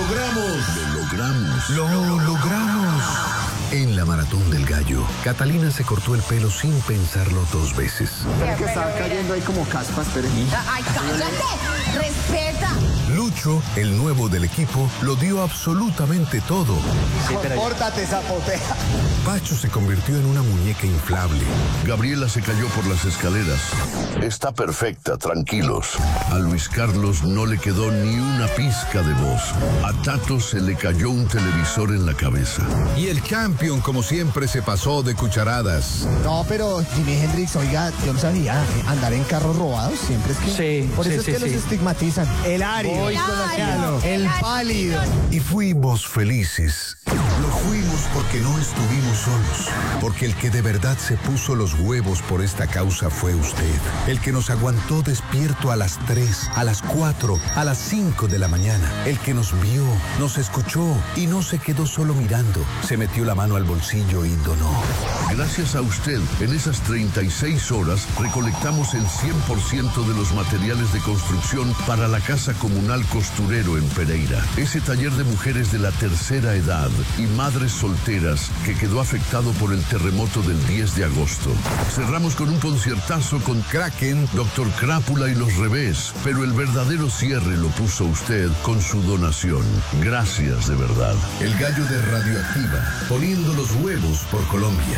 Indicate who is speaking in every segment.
Speaker 1: Lo logramos. En la Maratón del Gallo, Catalina se cortó el pelo sin pensarlo 2 veces.
Speaker 2: Es que están cayendo ahí como caspas, pero...
Speaker 3: ¡Ay, cállate! ¡Respeta!
Speaker 1: Lucho, el nuevo del equipo, lo dio absolutamente todo.
Speaker 2: Compórtate, zapotea.
Speaker 1: Pacho se convirtió en una muñeca inflable.
Speaker 4: Gabriela se cayó por las escaleras. Está perfecta, tranquilos. A Luis Carlos no le quedó ni una pizca de voz. A Tato se le cayó un televisor en la cabeza.
Speaker 1: Y el Champion, como siempre, se pasó de cucharadas.
Speaker 2: No, pero Jimi Hendrix, oiga, yo no sabía, andar en carros robados siempre es que...
Speaker 5: Sí,
Speaker 2: por eso
Speaker 5: sí,
Speaker 2: es que
Speaker 5: sí,
Speaker 2: los estigmatizan. El ario, el pálido.
Speaker 1: Y fuimos felices. Lo fuimos porque no estuvimos solos. Porque el que de verdad se puso los huevos por esta causa fue usted. El que nos aguantó despierto a las 3, a las 4, a las 5 de la mañana. El que nos vio, nos escuchó y no se quedó solo mirando. Se metió la mano al bolsillo y donó.
Speaker 4: Gracias a usted, en esas 36 horas recolectamos el 100% de los materiales de construcción para la Casa Comunal Costurero en Pereira. Ese taller de mujeres de la tercera edad y madres solteras que quedó afectado por el terremoto del 10 de agosto. Cerramos con un conciertazo con Kraken, Dr. Crápula y Los Revés, pero el verdadero cierre lo puso usted con su donación. Gracias de verdad.
Speaker 1: El Gallo de Radioactiva, poniendo los huevos por Colombia.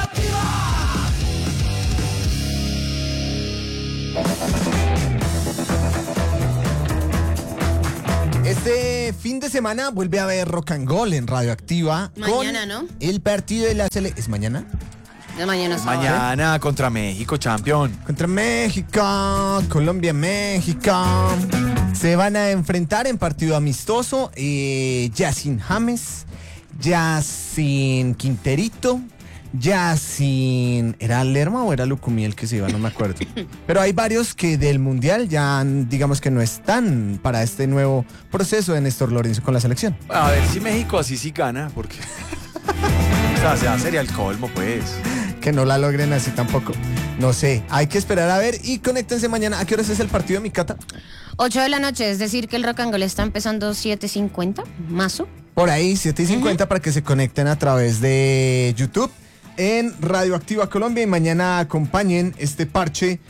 Speaker 2: Este fin de semana vuelve a haber Rock and Roll en Radioactiva.
Speaker 3: Mañana,
Speaker 2: con
Speaker 3: ¿no?
Speaker 2: El partido de la selección. ¿Es mañana?
Speaker 3: De mañana sábado.
Speaker 5: Mañana contra México, Champion.
Speaker 2: Contra México, Colombia, México. Se van a enfrentar en partido amistoso. Ya sin James, ya sin Quinterito, ya sin... ¿Era Lerma o era Lucumí el que se iba? No me acuerdo. Pero hay varios que del Mundial ya, digamos que no están para este nuevo proceso de Néstor Lorenzo con la selección.
Speaker 5: A ver si México así sí gana, porque... o sea, sería el colmo, pues.
Speaker 2: Que no la logren así tampoco. No sé, hay que esperar a ver y conéctense mañana. ¿A qué horas es el partido, mi Cata?
Speaker 3: 8 de la noche, es decir que el Rock and Roll está empezando 7:50, mazo.
Speaker 2: Por ahí, 7:50 para que se conecten a través de YouTube en Radioactiva Colombia y mañana acompañen este parche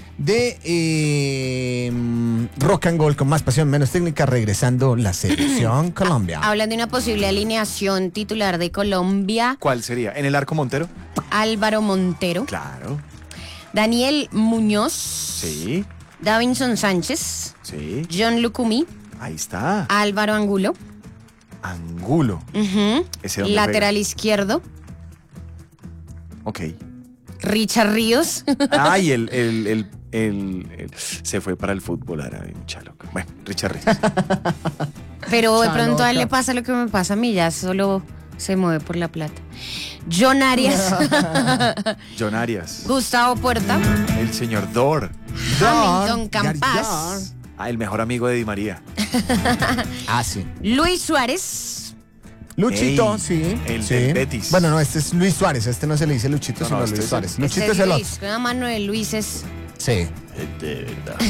Speaker 2: de Rock and Roll con más pasión, menos técnica, regresando la selección Colombia.
Speaker 3: Hablan de una posible alineación titular de Colombia.
Speaker 5: ¿Cuál sería? ¿En el arco Montero?
Speaker 3: Álvaro Montero,
Speaker 5: Claro.
Speaker 3: Daniel Muñoz,
Speaker 5: Sí,
Speaker 3: Davinson Sánchez,
Speaker 5: sí.
Speaker 3: John Lucumí,
Speaker 5: Ahí está.
Speaker 3: Álvaro Angulo,
Speaker 5: Angulo. Ese dónde
Speaker 3: lateral izquierdo,
Speaker 5: juega. Ok.
Speaker 3: Richard Ríos,
Speaker 5: Ay, el se fue para el fútbol árabe, mucha loca. Bueno, Richard Ríos.
Speaker 3: pero de pronto a él
Speaker 2: Chaloca.
Speaker 3: le pasa lo que me pasa a mí, ya solo se mueve por la plata. John Arias,
Speaker 5: John Arias.
Speaker 3: Gustavo Puerta,
Speaker 5: El señor Dor.
Speaker 3: Hamilton Campas,
Speaker 5: Ah, el mejor amigo de Di María.
Speaker 2: Ah, sí.
Speaker 3: Luis Suárez,
Speaker 2: Luchito,
Speaker 5: Ey,
Speaker 2: sí.
Speaker 5: el
Speaker 2: sí.
Speaker 5: del Betis.
Speaker 2: Bueno, no, este es Luis Suárez. Este no se le dice Luchito,
Speaker 5: No,
Speaker 2: sino
Speaker 5: no, este
Speaker 2: Luis
Speaker 5: es-
Speaker 2: Suárez.
Speaker 3: este
Speaker 2: Luchito es
Speaker 3: es
Speaker 2: el otro.
Speaker 3: Luis, una mano de Luis es
Speaker 2: Sí.
Speaker 5: De verdad.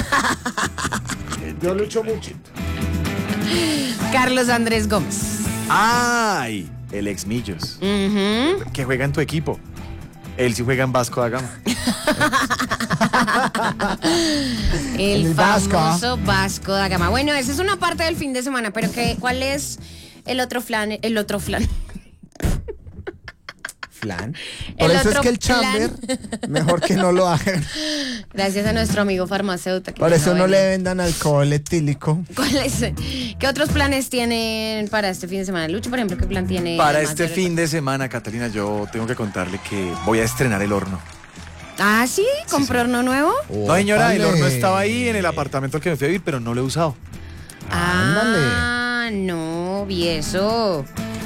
Speaker 2: Yo lucho mucho.
Speaker 3: Carlos Andrés Gómez.
Speaker 5: ¡Ay! El ex Millos. Que juega en tu equipo. Él sí juega en Vasco da Gama.
Speaker 3: El
Speaker 2: El Vasco.
Speaker 3: famoso Vasco da Gama. Bueno, esa es una parte del fin de semana, pero ¿cuál es el otro flan? El otro flan.
Speaker 2: Flan.
Speaker 3: El
Speaker 2: Por eso es
Speaker 3: otro
Speaker 2: que el
Speaker 3: plan.
Speaker 2: chamber, mejor que no lo hagan.
Speaker 3: Gracias a nuestro amigo farmacéutico.
Speaker 2: Por eso no le vendan alcohol etílico.
Speaker 3: ¿Qué otros planes tienen para este fin de semana? Lucho, por ejemplo, ¿qué plan tiene?
Speaker 5: Para
Speaker 3: además
Speaker 5: este
Speaker 3: de-
Speaker 5: fin de semana, Catalina, yo tengo que contarle que voy a estrenar el horno.
Speaker 3: Ah, ¿sí? ¿Compró horno nuevo?
Speaker 5: No, señora, el
Speaker 2: Ópale.
Speaker 5: horno estaba ahí en el apartamento al que me fui a vivir, pero no lo he usado.
Speaker 3: Ah, no, y eso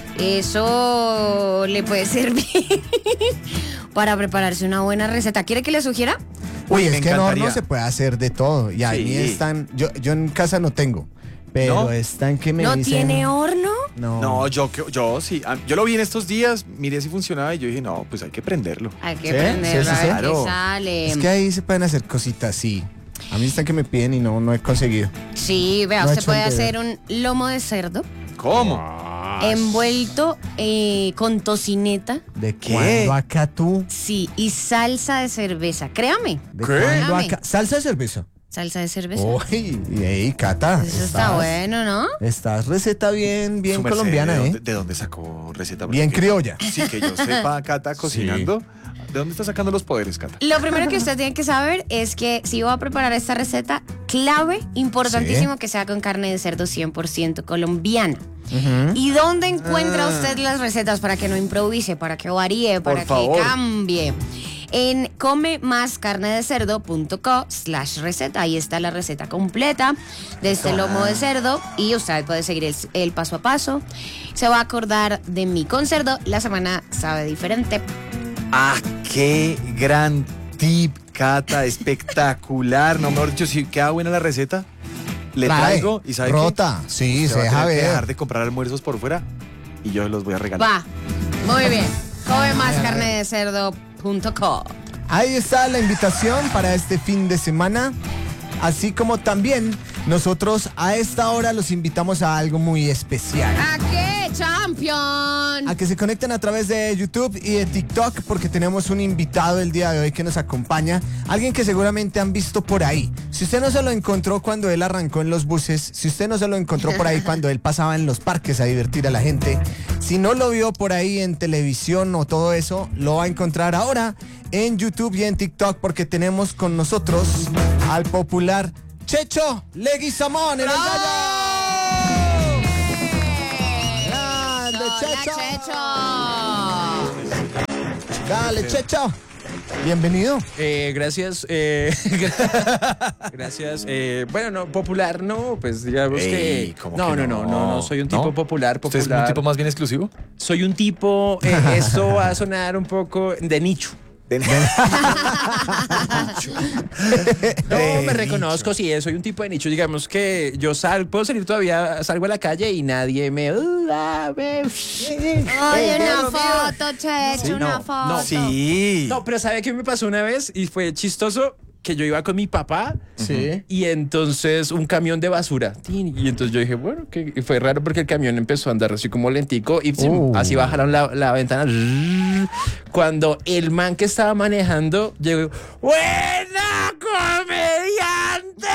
Speaker 3: le puede servir para prepararse una buena receta. ¿Quiere que le sugiera?
Speaker 2: Uy,
Speaker 5: Uy,
Speaker 2: es
Speaker 5: me
Speaker 2: que en
Speaker 5: encantaría.
Speaker 2: horno se puede hacer de todo. Y ahí
Speaker 5: Sí.
Speaker 2: están. Yo en casa no tengo. Pero
Speaker 5: ¿No?
Speaker 2: están que me
Speaker 3: ¿No
Speaker 2: dicen.
Speaker 3: tiene horno?
Speaker 2: No.
Speaker 5: No, yo sí. Yo lo vi en estos días, miré si funcionaba y yo dije, no, pues hay que prenderlo.
Speaker 3: Hay que
Speaker 2: ¿Sí?
Speaker 3: prenderlo,
Speaker 2: Sí,
Speaker 3: a ver
Speaker 5: claro.
Speaker 3: qué sale.
Speaker 2: Es que ahí se pueden hacer cositas, sí. A mí están que me piden y no he conseguido.
Speaker 3: Sí, vea,
Speaker 2: No he
Speaker 3: usted
Speaker 2: hecho
Speaker 3: puede
Speaker 2: el deber.
Speaker 3: hacer un lomo de cerdo
Speaker 5: ¿Cómo?
Speaker 3: Envuelto con tocineta.
Speaker 2: ¿De
Speaker 5: ¿Qué?
Speaker 2: cuándo acá tú?
Speaker 3: Sí, y salsa de cerveza. Créame.
Speaker 2: ¿De
Speaker 5: ¿Qué?
Speaker 2: cuándo
Speaker 3: Créame.
Speaker 2: acá? ¿Salsa de cerveza?
Speaker 3: Salsa de cerveza.
Speaker 2: Uy, y ahí, Cata.
Speaker 3: Eso está bueno, ¿no?
Speaker 2: Estás receta bien
Speaker 5: Su merced,
Speaker 2: colombiana,
Speaker 5: ¿de
Speaker 2: ¿eh?
Speaker 5: dónde, de dónde sacó receta? Porque
Speaker 2: Bien
Speaker 5: que-
Speaker 2: criolla.
Speaker 5: Sí, que yo sepa, Cata, cocinando. ¿De dónde está sacando los poderes, Cata?
Speaker 3: Lo primero que usted tiene que saber es que si va a preparar esta receta, clave, importantísimo
Speaker 2: Sí.
Speaker 3: que sea con carne de cerdo 100% colombiana. ¿Y dónde encuentra usted las recetas para que no improvise, para que varíe, para que
Speaker 5: favor.
Speaker 3: cambie? En comemascarnedecerdo.co/receta. Ahí está la receta completa de este lomo de cerdo y usted puede seguir el paso a paso. Se va a acordar de mí con cerdo. La semana sabe diferente.
Speaker 5: ¡Ah, qué gran tip, Cata! Espectacular. No, mejor dicho, si queda buena la receta, le
Speaker 2: Trae,
Speaker 5: traigo y ¿sabe
Speaker 2: rota.
Speaker 5: qué?
Speaker 2: Sí,
Speaker 5: Se
Speaker 2: se
Speaker 5: va a
Speaker 2: deja
Speaker 5: tener que
Speaker 2: ver.
Speaker 5: dejar de comprar almuerzos por fuera y yo los voy a regalar.
Speaker 3: Va, muy bien. comemascarnedecerdo.co.
Speaker 2: Ahí está la invitación para este fin de semana. Así como también nosotros a esta hora los invitamos a algo muy especial.
Speaker 3: ¿A qué, champion?
Speaker 2: A que se conecten a través de YouTube y de TikTok porque tenemos un invitado el día de hoy que nos acompaña. Alguien que seguramente han visto por ahí. Si usted no se lo encontró cuando él arrancó en los buses, si usted no se lo encontró por ahí cuando él pasaba en los parques a divertir a la gente, si no lo vio por ahí en televisión o todo eso, lo va a encontrar ahora en YouTube y en TikTok porque tenemos con nosotros al popular Checho Leguizamón en el gallo. ¡Grande, Checho! Dale, Checho. Bienvenido.
Speaker 6: Gracias. Gracias. Bueno, no, popular no, pues digamos
Speaker 5: Ey,
Speaker 6: que.
Speaker 5: ¿cómo
Speaker 6: No,
Speaker 5: que
Speaker 6: no, no, no, no, soy un tipo
Speaker 5: ¿No?
Speaker 6: popular,
Speaker 5: ¿Usted es un
Speaker 6: popular.
Speaker 5: tipo más bien exclusivo?
Speaker 6: Soy un tipo, esto va a sonar un poco de nicho. No, me reconozco, sí, soy un tipo de nicho. Digamos que yo puedo salir todavía, salgo a la calle y nadie me.
Speaker 3: Oye, una foto, Checho,
Speaker 6: Sí,
Speaker 3: una
Speaker 6: no,
Speaker 3: foto.
Speaker 6: no.
Speaker 5: Sí.
Speaker 6: No, pero ¿sabe qué me pasó una vez? Y fue chistoso que yo iba con mi papá.
Speaker 2: Sí.
Speaker 6: Y entonces un camión de basura. Tin, y entonces yo dije, bueno, que y fue raro porque el camión empezó a andar así como lentico y así bajaron la ventana. Cuando el man que estaba manejando llegó, ¡buena comediante!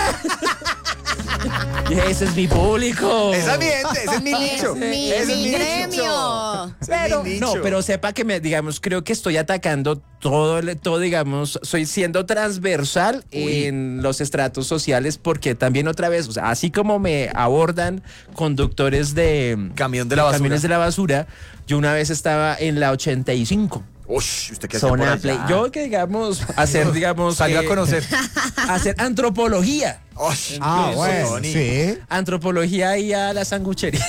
Speaker 6: Y dije, ese es mi público.
Speaker 5: Ese es mi nicho.
Speaker 3: Mi
Speaker 5: Ese es mi
Speaker 3: gremio.
Speaker 5: nicho. Ese es
Speaker 6: Pero,
Speaker 5: mi
Speaker 6: no,
Speaker 5: nicho.
Speaker 6: pero sepa que digamos, creo que estoy atacando todo, digamos, soy siendo transversal en los estratos sociales porque también otra vez, o sea, así como me abordan conductores de
Speaker 5: Camión de la basura.
Speaker 6: camiones de la basura, yo una vez estaba en la 85.
Speaker 5: Ush, ¿usted qué hacía por
Speaker 6: Zona
Speaker 5: allá?
Speaker 6: Play. Yo que digamos, hacer, digamos,
Speaker 5: Salió a conocer.
Speaker 6: hacer antropología.
Speaker 5: Ush,
Speaker 2: Ah, bueno,
Speaker 5: Tony.
Speaker 2: sí.
Speaker 6: Antropología y a la sanguchería.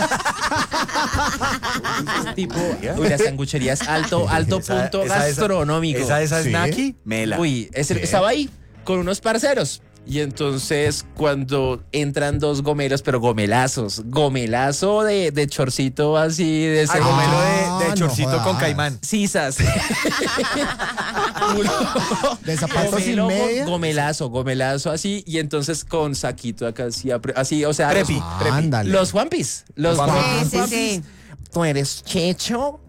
Speaker 6: Tipo, uy, la sanguchería es alto punto gastronómico.
Speaker 5: Esa
Speaker 2: Sí.
Speaker 5: snacky, mela.
Speaker 6: Uy, estaba ahí con unos parceros. Y entonces cuando entran dos gomelos, pero gomelazo de chorcito así, de ese
Speaker 5: Gomelo
Speaker 2: Ah,
Speaker 5: de
Speaker 2: no
Speaker 5: chorcito
Speaker 2: jodas.
Speaker 5: con caimán.
Speaker 6: sisas.
Speaker 2: De zapatos sin
Speaker 6: Gomelo,
Speaker 2: media.
Speaker 6: gomelazo así, y entonces con saquito acá así, o sea,
Speaker 5: Prepi.
Speaker 2: Ándale.
Speaker 6: los Juanpis. Los
Speaker 5: Juan-
Speaker 6: Juanpis.
Speaker 3: Sí, sí, sí.
Speaker 6: ¿Tú eres Checho?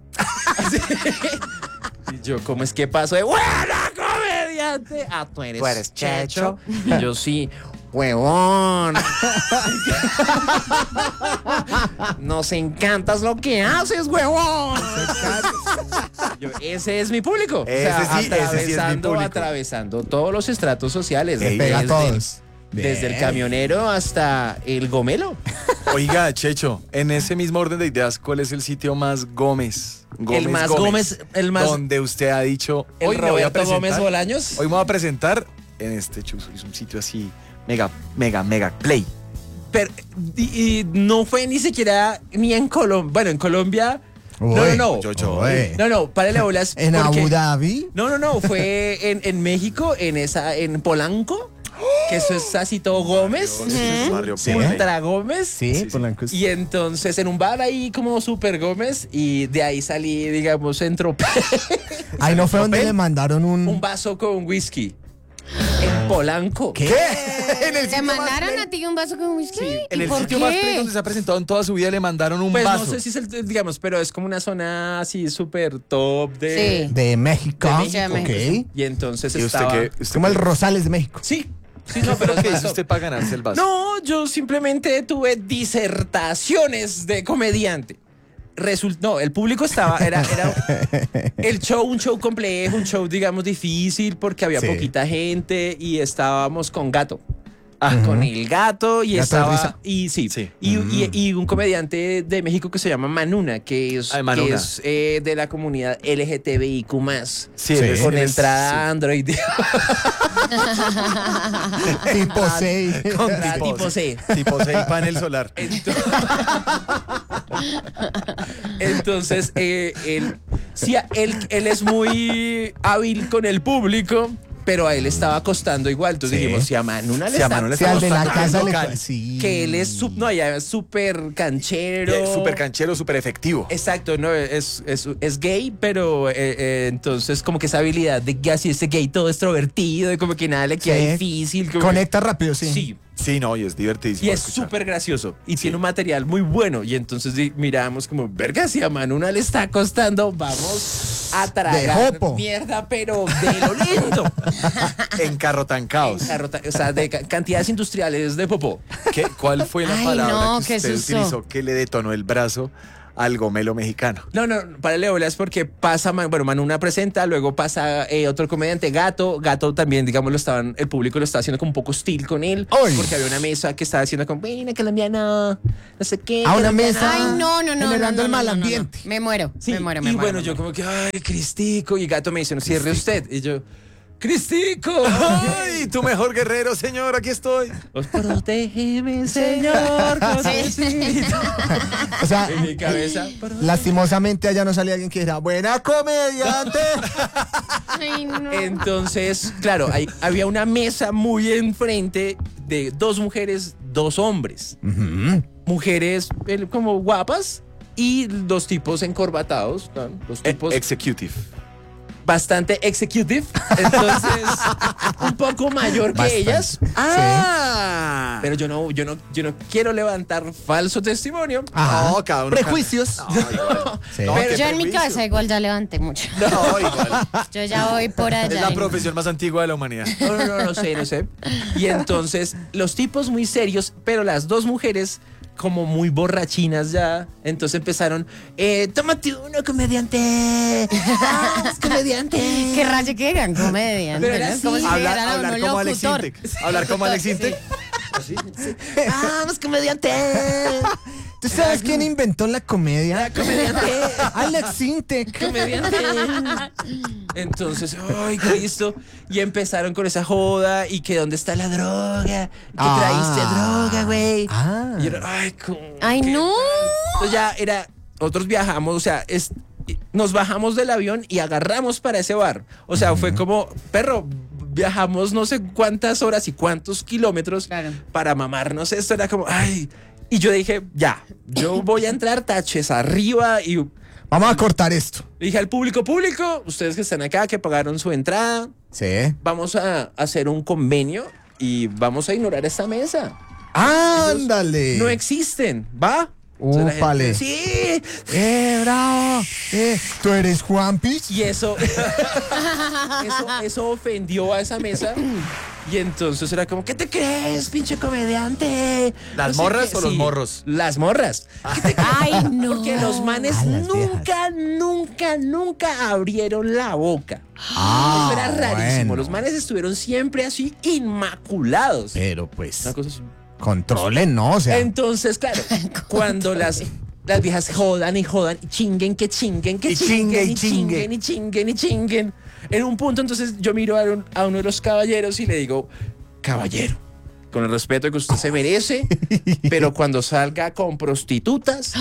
Speaker 6: Y yo, ¿cómo es que paso de buena comediante? Ah, tú eres Checho. Y yo, sí, huevón. Nos encantas lo que haces, huevón. Yo, ese es mi público.
Speaker 5: Ese sí es mi público.
Speaker 6: Atravesando todos los estratos sociales.
Speaker 5: Ey,
Speaker 2: Pega a
Speaker 6: desde-
Speaker 2: todos.
Speaker 6: Desde el
Speaker 2: Bien.
Speaker 6: camionero hasta el gomelo.
Speaker 5: Oiga, Checho, en ese mismo orden de ideas, ¿cuál es el sitio más Gómez?
Speaker 6: El más Gómez, el más-
Speaker 5: Donde usted ha dicho,
Speaker 6: El
Speaker 5: hoy me voy a
Speaker 6: Roberto
Speaker 5: presentar.
Speaker 6: Gómez Bolaños.
Speaker 5: Hoy me voy a presentar en este chuzo. Es un sitio así, mega play.
Speaker 6: Pero, y no fue ni siquiera ni en Colombia. Bueno, en Colombia.
Speaker 2: Uy,
Speaker 6: No.
Speaker 2: uy.
Speaker 6: No, párale bolas.
Speaker 2: En
Speaker 6: porque-
Speaker 2: Abu Dhabi.
Speaker 6: No, fue en México, en Polanco, que eso es así todo Gómez,
Speaker 5: Ese es barrio
Speaker 2: Sí.
Speaker 5: Play.
Speaker 6: ultra Gómez.
Speaker 2: Sí, Polanco.
Speaker 6: Y entonces en un bar ahí como Super Gómez y de ahí salí, digamos, en tropel,
Speaker 2: Ahí no fue donde le mandaron
Speaker 6: un
Speaker 2: un.
Speaker 6: vaso con whisky. En Polanco.
Speaker 2: ¿Qué?
Speaker 5: En el
Speaker 3: ¿Te
Speaker 5: sitio más
Speaker 3: mandaron
Speaker 5: play-
Speaker 3: a ti un vaso con whisky?
Speaker 5: Sí, en
Speaker 3: ¿Y
Speaker 5: el
Speaker 3: por
Speaker 5: sitio más play
Speaker 3: qué?
Speaker 5: donde se ha presentado en toda su vida le mandaron un
Speaker 6: Pues
Speaker 5: vaso.
Speaker 6: no sé si es el, digamos, pero es como una zona así súper top de...
Speaker 3: Sí.
Speaker 2: De México.
Speaker 6: De México.
Speaker 3: De México.
Speaker 2: Ok.
Speaker 6: Y entonces
Speaker 5: ¿Y usted
Speaker 6: estaba...
Speaker 5: qué?
Speaker 2: Es como el Rosales de México.
Speaker 6: Sí, sí, no, pero
Speaker 5: ¿Qué
Speaker 6: es
Speaker 5: hizo usted para ganarse el vaso?
Speaker 6: No, yo simplemente tuve disertaciones de comediante. No, el público era el show, un show complejo, un show, digamos, difícil porque había
Speaker 2: Sí.
Speaker 6: poquita gente y estábamos con Gato.
Speaker 5: Ah,
Speaker 6: Con el gato y
Speaker 2: ¿Gato de
Speaker 6: estaba
Speaker 2: risa?
Speaker 6: y sí,
Speaker 5: Sí.
Speaker 6: y un comediante de México que se llama Manuna, que es,
Speaker 5: Ay, Manuna.
Speaker 6: que es de la comunidad LGTBIQ+.
Speaker 5: Sí,
Speaker 2: Sí.
Speaker 6: Con
Speaker 5: él es-
Speaker 6: entrada Android.
Speaker 2: Tipo 6.
Speaker 5: Con
Speaker 6: Entrada tipo C.
Speaker 5: Tipo 6 panel solar.
Speaker 6: Entonces, él es muy hábil con el público, pero a él estaba costando igual. Entonces
Speaker 2: Sí.
Speaker 6: dijimos, si a Manuna le
Speaker 5: Si a
Speaker 6: está
Speaker 5: Manuna le
Speaker 2: Si al de la
Speaker 5: Estamos
Speaker 2: casa le...
Speaker 5: local.
Speaker 2: Sí.
Speaker 6: que él es no, ya es súper canchero.
Speaker 5: Súper canchero, súper efectivo.
Speaker 6: Exacto, no, es gay, pero entonces como que esa habilidad de que así ese gay todo extrovertido y como que nada le queda
Speaker 2: Sí.
Speaker 6: difícil. como
Speaker 2: Conecta rápido, sí.
Speaker 6: que- sí.
Speaker 5: Sí, no, y es divertidísimo.
Speaker 6: Y
Speaker 5: de
Speaker 6: es
Speaker 5: escuchar.
Speaker 6: súper gracioso. Y tiene un material muy bueno. Y entonces miramos como, verga, si a Manuna le está costando, vamos a tragar
Speaker 2: jopo.
Speaker 6: mierda, pero de lo lindo.
Speaker 5: En carro tancaos.
Speaker 6: O sea, de cantidades industriales de popó.
Speaker 5: ¿Cuál fue la
Speaker 3: Ay,
Speaker 5: palabra
Speaker 3: no,
Speaker 5: que
Speaker 3: qué
Speaker 5: usted
Speaker 3: susto.
Speaker 5: utilizó que le detonó el brazo al gomelo mexicano?
Speaker 6: No, para es porque pasa, bueno, Manuna presenta, luego pasa otro comediante, Gato también, digamos, el público lo estaba haciendo como un poco hostil con él,
Speaker 2: ¡Ay!
Speaker 6: porque había una mesa que estaba haciendo como, bueno, colombiano, no sé qué.
Speaker 2: A una
Speaker 6: colombiano".
Speaker 2: mesa.
Speaker 3: Ay, no.
Speaker 2: Generando el mal ambiente.
Speaker 3: Me muero,
Speaker 6: Sí,
Speaker 3: me muero.
Speaker 6: y bueno, yo como que, ay, Cristico, y Gato me dice, no, cierre usted, y yo, Cristico,
Speaker 5: ¡Ay, tu mejor guerrero, señor! Aquí estoy.
Speaker 6: os protégeme, señor, con tu Cristo.
Speaker 2: O sea,
Speaker 6: En mi cabeza,
Speaker 2: lastimosamente allá no salía alguien que dijera, buena comediante.
Speaker 3: Ay, no.
Speaker 6: entonces, claro, había una mesa muy enfrente de 2 mujeres, 2 hombres. Mujeres como guapas y 2 tipos encorbatados, ¿no? 2 tipos
Speaker 5: Executive.
Speaker 6: bastante executive, entonces un poco mayor que
Speaker 2: Bastante.
Speaker 6: ellas.
Speaker 5: ¡Ah!
Speaker 6: Pero yo no quiero levantar falso testimonio.
Speaker 2: Ajá.
Speaker 5: No, cada uno.
Speaker 2: Prejuicios.
Speaker 5: No, igual.
Speaker 2: Sí.
Speaker 5: No,
Speaker 6: Pero
Speaker 5: qué
Speaker 3: Yo en mi
Speaker 5: prejuicio.
Speaker 3: casa igual ya levanté mucho.
Speaker 5: No, igual.
Speaker 3: Yo ya voy por allá.
Speaker 5: Es la
Speaker 3: y-
Speaker 5: profesión más antigua de la humanidad.
Speaker 6: No sé. Y entonces los tipos muy serios, pero las 2 mujeres como muy borrachinas ya. Entonces empezaron, tómate uno, comediante. Vamos, comediante.
Speaker 3: Qué rayo que eran comedia.
Speaker 6: Pero era
Speaker 3: ¿no?
Speaker 6: así.
Speaker 3: Como si
Speaker 5: Hablar,
Speaker 3: fuera
Speaker 5: hablar
Speaker 3: uno
Speaker 5: como Alex
Speaker 3: locutor.
Speaker 5: Intec. Hablar como Alex Intec.
Speaker 6: Vamos, comediante.
Speaker 2: ¿Tú sabes quién inventó la comedia?
Speaker 6: Comediante.
Speaker 2: Alex Intec.
Speaker 6: Comediante. Entonces, ay, Cristo. Y empezaron con esa joda y que dónde está la droga. ¿Qué traíste droga, güey?
Speaker 2: Ah.
Speaker 6: Y era, ay, ¿cómo
Speaker 3: Ay,
Speaker 6: que-
Speaker 3: no.
Speaker 6: Entonces ya era, nosotros viajamos, o sea, nos bajamos del avión y agarramos para ese bar. O sea, fue como, perro, viajamos no sé cuántas horas y cuántos kilómetros
Speaker 3: Claro.
Speaker 6: para mamarnos esto. Era como, ay. Y yo dije, ya, yo voy a entrar taches arriba y
Speaker 2: Vamos a cortar esto.
Speaker 6: dije al público, ustedes que están acá, que pagaron su entrada,
Speaker 2: Sí.
Speaker 6: vamos a hacer un convenio y vamos a ignorar esta mesa.
Speaker 2: Ándale.
Speaker 6: No existen, ¿va? Entonces la gente,
Speaker 2: Úpale.
Speaker 6: sí.
Speaker 2: Bravo. ¿Tú eres Juanpis?
Speaker 6: Y eso ofendió a esa mesa. Y entonces era como, ¿qué te crees, pinche comediante?
Speaker 5: ¿Las
Speaker 6: No sé
Speaker 5: morras
Speaker 6: qué.
Speaker 5: o los
Speaker 6: Sí,
Speaker 5: morros?
Speaker 6: Las morras. ¿Qué te crees?
Speaker 3: Ay, no.
Speaker 6: Porque los manes
Speaker 2: Ah, las
Speaker 6: nunca abrieron la boca.
Speaker 2: Ah,
Speaker 6: Eso era rarísimo.
Speaker 2: bueno.
Speaker 6: Los manes estuvieron siempre así inmaculados.
Speaker 2: Pero pues,
Speaker 6: Una cosa así.
Speaker 2: controlen, ¿no? O sea,
Speaker 6: Entonces, claro, cuando las viejas jodan y chinguen, que chinguen, que
Speaker 5: Y
Speaker 6: chinguen,
Speaker 5: chingue,
Speaker 6: y chinguen. En un punto, entonces, yo miro a uno de los caballeros y le digo, caballero, con el respeto que usted se merece, pero cuando salga con prostitutas,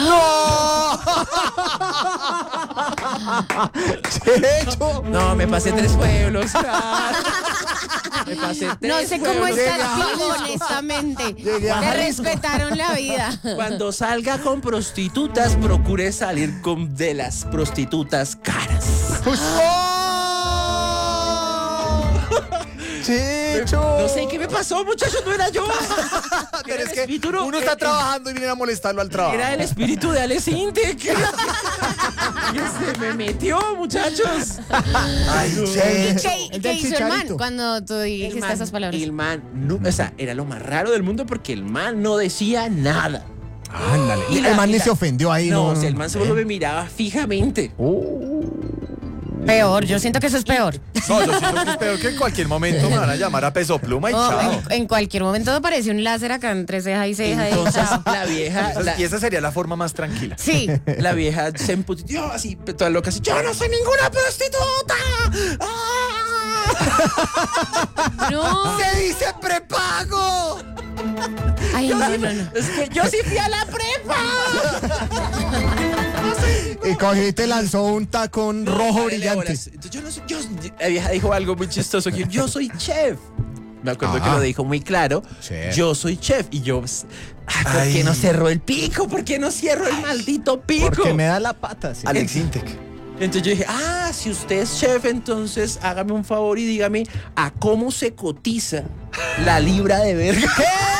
Speaker 2: Checho.
Speaker 6: no, me pasé 3 pueblos. claro. Me pasé 3
Speaker 3: No sé cómo
Speaker 6: pueblos.
Speaker 3: está el tipo, honestamente.
Speaker 2: Llegué a
Speaker 3: Le
Speaker 2: Jalisco.
Speaker 3: respetaron la vida.
Speaker 6: Cuando salga con prostitutas, procure salir de las prostitutas caras.
Speaker 2: Checho.
Speaker 6: No sé qué me pasó, muchachos, no era yo.
Speaker 5: Pero
Speaker 6: Era
Speaker 5: es
Speaker 6: el
Speaker 5: que
Speaker 6: espíritu, no,
Speaker 5: uno está trabajando y viene a molestarlo al trabajo.
Speaker 6: Era el espíritu de Alex Intec. Que se me metió, muchachos.
Speaker 5: Ay, Checho.
Speaker 2: El
Speaker 3: ¿Qué
Speaker 2: del
Speaker 3: hizo el man
Speaker 2: chicharito.
Speaker 3: cuando tú dijiste esas palabras?
Speaker 6: El man, o sea, era lo más raro del mundo porque el man no decía nada.
Speaker 2: Ándale. Y el man ni se ofendió ahí,
Speaker 6: No,
Speaker 2: ¿no?
Speaker 6: o sea, el man solo me miraba fijamente.
Speaker 3: Peor, yo siento que eso es peor.
Speaker 5: No, yo siento que es peor que en cualquier momento me van a llamar a peso pluma y
Speaker 3: Oh,
Speaker 5: chao.
Speaker 3: en cualquier momento aparece un láser acá entre ceja y ceja.
Speaker 6: Entonces
Speaker 3: chao.
Speaker 6: la vieja,
Speaker 5: Y esa sería la forma más tranquila.
Speaker 3: Sí.
Speaker 6: la vieja se emputió así, toda loca, así, yo no soy ninguna prostituta.
Speaker 3: No.
Speaker 5: ¡Se dice prepago!
Speaker 3: Ay, no, no, no.
Speaker 6: Es que yo sí fui a la prepa.
Speaker 2: Y cogió y te lanzó un tacón rojo brillante.
Speaker 6: Entonces, yo no soy, la vieja dijo algo muy chistoso, que yo soy chef. Me acuerdo que lo dijo muy claro.
Speaker 2: Chef.
Speaker 6: Yo soy chef. Y yo, ¿por qué no cerró el pico? ¿Por qué no cierro el maldito pico?
Speaker 2: Porque me da la pata, sí.
Speaker 5: Alex Intec.
Speaker 6: Entonces yo dije, si usted es chef, entonces hágame un favor y dígame a cómo se cotiza la libra de verga.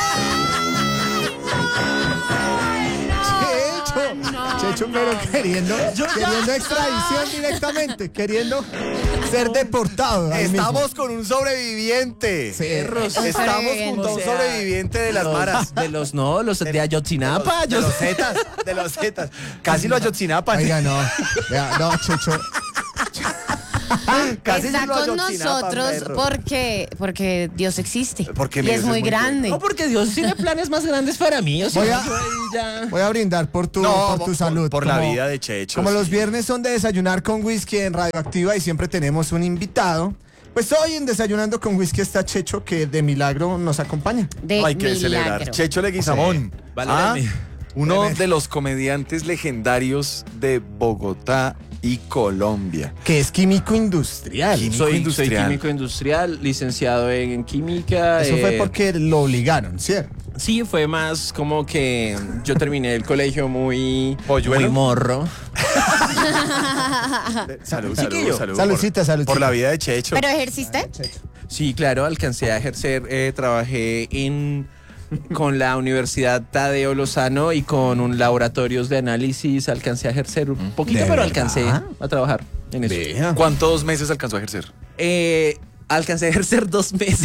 Speaker 2: Checho, pero queriendo extradición directamente, queriendo ser deportado. ahí mismo.
Speaker 5: Estamos con un sobreviviente.
Speaker 6: Perros.
Speaker 5: Estamos junto a un sobreviviente de las maras.
Speaker 6: Los de Ayotzinapa.
Speaker 5: De los Zetas, de los Zetas. Casi lo Ayotzinapa.
Speaker 2: Oiga, no. Ya, no, Checho.
Speaker 5: Casi
Speaker 3: Está
Speaker 5: lo
Speaker 3: con
Speaker 5: Ayotzinapa,
Speaker 3: nosotros
Speaker 5: perro.
Speaker 3: porque Dios existe.
Speaker 5: Porque
Speaker 3: y
Speaker 5: Dios
Speaker 3: es
Speaker 5: es
Speaker 3: muy
Speaker 5: muy
Speaker 3: grande.
Speaker 6: No, porque Dios tiene planes más grandes para mí. O sea,
Speaker 2: Voy a-
Speaker 6: yo ahí ya...
Speaker 2: Voy a brindar por tu salud.
Speaker 5: Por la
Speaker 2: Como-
Speaker 5: vida de Checho.
Speaker 2: Como
Speaker 5: sí.
Speaker 2: los viernes son de desayunar con whisky en Radioactiva y siempre tenemos un invitado. Pues hoy en Desayunando con Whisky está Checho, que de milagro nos acompaña.
Speaker 3: De
Speaker 5: Hay que celebrar.
Speaker 3: milagro.
Speaker 5: Checho Leguizamón.
Speaker 6: Valérame.
Speaker 5: Uno de los comediantes legendarios de Bogotá y Colombia.
Speaker 2: Que es químico industrial.
Speaker 5: Químico industrial.
Speaker 6: Soy químico industrial, licenciado en química.
Speaker 2: Eso fue porque lo obligaron, ¿cierto?
Speaker 6: Sí, fue más como que yo terminé el colegio muy
Speaker 5: Polluelo.
Speaker 6: morro.
Speaker 5: Salud,
Speaker 6: Chiquillo.
Speaker 2: Saludcita, saludcita.
Speaker 5: Por la vida de Checho.
Speaker 3: ¿Pero ejerciste?
Speaker 6: Sí, claro, alcancé a ejercer, trabajé con la Universidad Tadeo Lozano y con un laboratorios de análisis, alcancé a ejercer un poquito,
Speaker 2: ¿De
Speaker 6: pero
Speaker 2: verdad?
Speaker 6: alcancé a trabajar en eso.
Speaker 2: Vea.
Speaker 5: ¿Cuántos meses alcanzó a ejercer?
Speaker 6: Alcancé a ejercer 2 meses.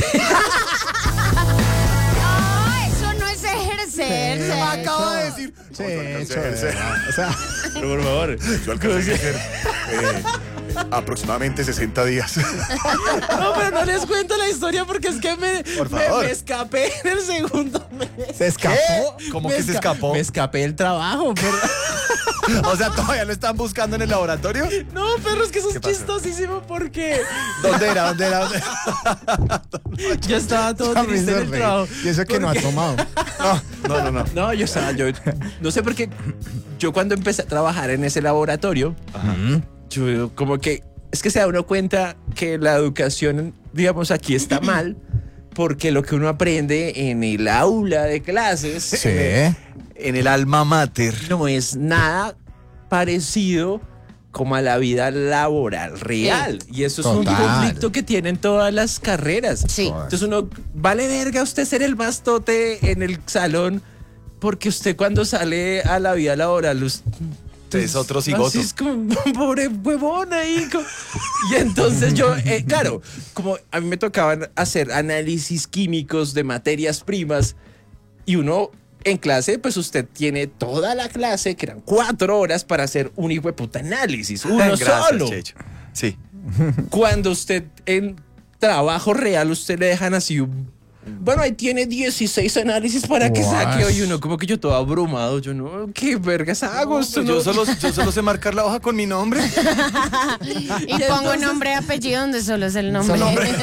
Speaker 3: No, eso no es ejercer.
Speaker 2: Sí.
Speaker 5: Me acabo de decir.
Speaker 2: Checho, de verdad. O sea,
Speaker 6: Pero por favor.
Speaker 5: Yo alcancé a ejercer aproximadamente 60 días.
Speaker 6: No, pero no les cuento la historia porque es que
Speaker 5: Por favor.
Speaker 6: me escapé en el segundo mes.
Speaker 2: se escapó.
Speaker 5: ¿Cómo que se escapó?
Speaker 6: Me escapé del trabajo, pero...
Speaker 5: O sea, ¿todavía lo están buscando en el laboratorio?
Speaker 6: No, perro, es que eso es
Speaker 5: ¿Qué pasó?
Speaker 6: chistosísimo porque
Speaker 5: ¿Dónde era? ¿Dónde era?
Speaker 6: yo estaba todo
Speaker 2: A mí
Speaker 6: triste en
Speaker 2: se
Speaker 6: el
Speaker 2: ríe.
Speaker 6: trabajo.
Speaker 2: Y eso que no ha tomado.
Speaker 5: No.
Speaker 6: No, yo no sé por qué, yo cuando empecé a trabajar en ese laboratorio, yo como que, es que se da uno cuenta que la educación, digamos, aquí está mal, porque lo que uno aprende en el aula de clases
Speaker 2: Sí.
Speaker 5: En el alma mater.
Speaker 6: no es nada parecido como a la vida laboral real. Y eso es un
Speaker 2: Total.
Speaker 6: conflicto que tienen todas las carreras.
Speaker 3: Sí.
Speaker 6: Entonces uno, vale verga usted ser el bastote en el salón, porque usted cuando sale a la vida laboral,
Speaker 5: Es otro cigoto.
Speaker 6: así es como pobre huevón ahí. Y entonces yo, claro, como a mí me tocaban hacer análisis químicos de materias primas y uno en clase, pues usted tiene toda la clase, que eran 4 horas para hacer un hijo de puta análisis, uno
Speaker 5: Gracias,
Speaker 6: solo.
Speaker 5: Checho. Sí.
Speaker 6: Cuando usted en trabajo real, usted le dejan así bueno, ahí tiene 16 análisis para que saque
Speaker 2: Guash.
Speaker 6: hoy uno, como que yo todo abrumado, yo no, ¿qué vergas hago? Esto
Speaker 5: Yo
Speaker 6: no-
Speaker 5: solo sé marcar la hoja con mi nombre.
Speaker 3: Y pongo nombre y apellido donde solo es el nombre.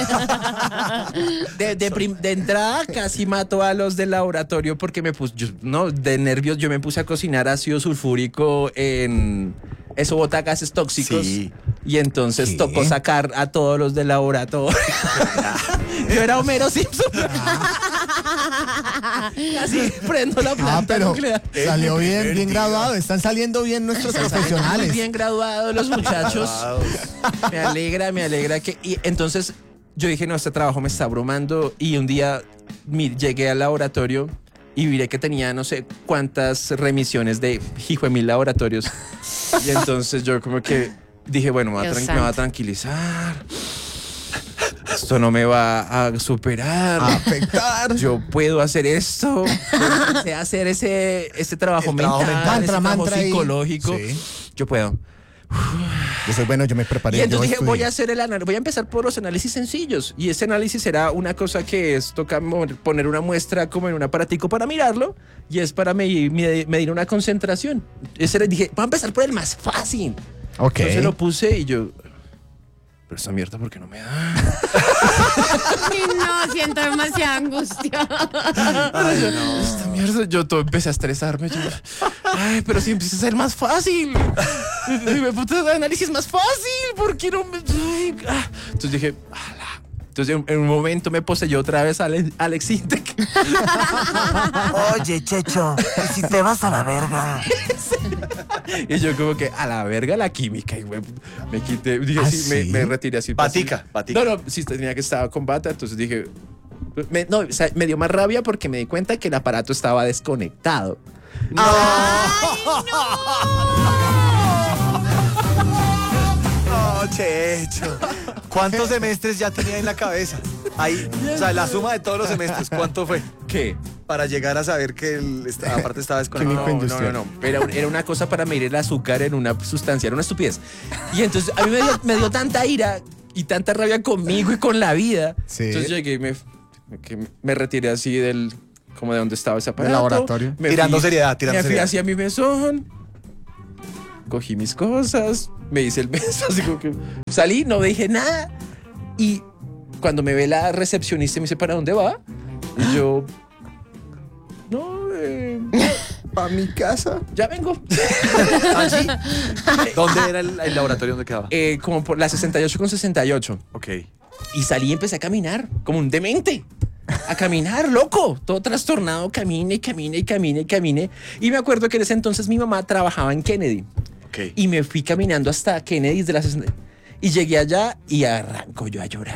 Speaker 6: De entrada casi mato a los del laboratorio porque me puse, de nervios yo me puse a cocinar ácido sulfúrico en... Eso bota gases tóxicos.
Speaker 5: Sí.
Speaker 6: Y entonces
Speaker 2: ¿Qué?
Speaker 6: tocó sacar a todos los del laboratorio. Yo era Homero Simpson. Así prendo la planta
Speaker 2: Pero
Speaker 6: nuclear.
Speaker 2: salió bien graduado. Están saliendo bien nuestros
Speaker 6: Muy
Speaker 2: profesionales.
Speaker 6: bien graduados los muchachos. Me alegra que... Y entonces, yo dije, no, este trabajo me está abrumando. Y un día llegué al laboratorio y miré que tenía no sé cuántas remisiones de hijo de mil laboratorios. Y entonces yo como que dije, bueno, me va a tranquilizar. Esto no me va a superar,
Speaker 2: A afectar.
Speaker 6: Yo puedo hacer esto. Yo empecé a hacer ese trabajo mental, ese trabajo psicológico.
Speaker 2: Sí.
Speaker 6: Yo puedo.
Speaker 2: Yo soy bueno, yo me preparé.
Speaker 6: Y entonces
Speaker 2: yo
Speaker 6: dije, voy a empezar por los análisis sencillos. Y ese análisis será una cosa que es, toca poner una muestra como en un aparatico para mirarlo, y es para medir una concentración. Dije, voy a empezar por el más fácil.
Speaker 2: Ok.
Speaker 6: Entonces lo puse y yo, pero esta mierda, ¿por qué no me da?
Speaker 3: Ay, no, siento demasiada angustia.
Speaker 6: Esta mierda, yo todo empecé a estresarme. Ay, pero si empieza a ser más fácil. Me puta, el análisis más fácil. ¿Por qué no me...? Entonces dije, ala. Entonces en un momento me poseyó otra vez Alex Intec.
Speaker 7: Oye, Checho, ¿y si te vas a la verga?
Speaker 6: Y yo como que a la verga la química. Y me quité, dije
Speaker 2: ¿Ah,
Speaker 6: así,
Speaker 2: sí?
Speaker 6: me retiré así.
Speaker 5: Batica.
Speaker 6: No, sí, tenía que estar con bata, entonces dije... o sea, me dio más rabia porque me di cuenta que el aparato estaba desconectado.
Speaker 5: No, Checho. ¿Cuántos semestres ya tenía en la cabeza? Ahí, o sea, la suma de todos los semestres, ¿cuánto fue?
Speaker 6: ¿Qué?
Speaker 5: Para llegar a saber que aparte estaba desconectado.
Speaker 2: Químico
Speaker 6: No. Era una cosa para medir el azúcar en una sustancia, era una estupidez. Y entonces a mí me dio tanta ira y tanta rabia conmigo y con la vida.
Speaker 2: Sí.
Speaker 6: Entonces llegué y me retiré así como de donde estaba ese aparato.
Speaker 2: laboratorio.
Speaker 5: Tirando seriedad.
Speaker 6: Me fui hacia mi mesón, cogí mis cosas, me hice el beso, así como que salí, no dije nada. Y cuando me ve la recepcionista me dice, ¿para dónde va? Y yo, no,
Speaker 2: ¿Para mi casa?
Speaker 6: ya vengo.
Speaker 5: ¿Allí? ¿Dónde era el laboratorio donde quedaba?
Speaker 6: Como por la 68 con 68.
Speaker 5: Ok.
Speaker 6: Y salí y empecé a caminar, como un demente. A caminar, loco, todo trastornado, camine. Y me acuerdo que en ese entonces mi mamá trabajaba en Kennedy.
Speaker 5: Ok.
Speaker 6: Y me fui caminando hasta Kennedy de la 60. Y llegué allá y arranco yo a llorar.